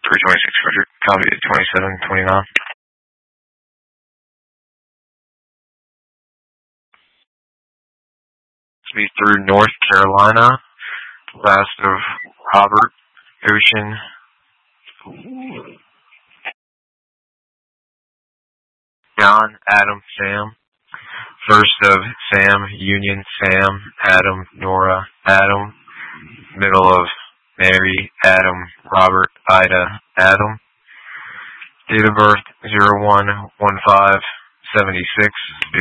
32600, copy at 2729. Be through North Carolina, last of Robert, Ocean, John, Adam, Sam. First of Sam, Union, Sam, Adam, Nora, Adam. Middle of Mary, Adam, Robert, Ida, Adam. Date of birth 011576.